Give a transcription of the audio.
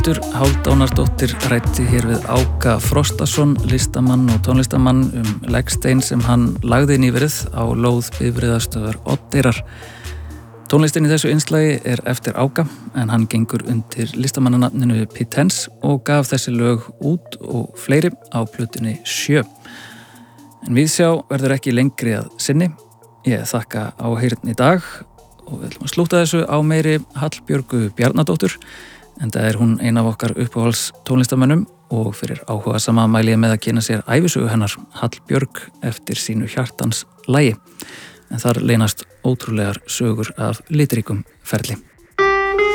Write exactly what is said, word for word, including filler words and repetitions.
Hildur Hálfdánardóttir ræddi hér við Áka Frostason, listamann og tónlistamann um leggstein sem hann lagði nýverið á lóð bifreiðastöðvar Oddeyrar. Tónlistin í þessu innslagi er eftir Áka en hann gengur undir listamannanafninu Pitens og gaf þessi lög út og fleiri á plötunni sjö. En viðsjá verður ekki lengri að sinni. Ég þakka áheyrn í dag og við ætlum að slúta þessu á meiri Hallbjörgu Bjarnadóttur, enda er hún ein af okkar uppáhalds tónlistamönnum og fyrir áhuga sama mæli ég með að kynna sér ævisögu hennar Hallbjörg eftir sínu hjartans lagi. En þar leynast ótrúlegar sögur af litríkum ferli.